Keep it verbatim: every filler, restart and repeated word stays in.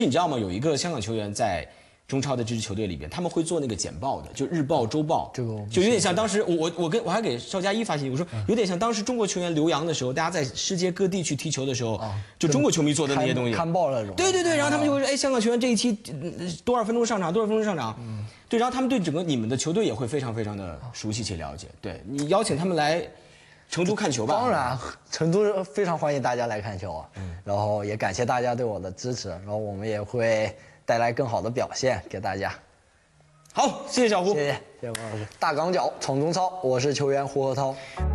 你知道吗？有一个香港球员在中超的这支球队里边，他们会做那个简报的，就日报、周报， 这个就有点像当时我我我跟我还给邵佳一发信息，我说有点像当时中国球员留洋的时候，大家在世界各地去踢球的时候， 啊、 就中国球迷做的那些东西， 看报那种。 对对对，然后他们就会说，哎，香港球员这一期多少分钟上场，多少分钟上场，嗯、对，然后他们对整个你们的球队也会非常非常的熟悉且了解。对你邀请他们来成都看球吧？ 当然，成都非常欢迎大家来看球啊。嗯，然后也感谢大家对我的支持，然后我们也会带来更好的表现给大家。 好，谢谢小胡， 谢谢谢谢王老师。大港脚闯中超，我是球员胡和涛。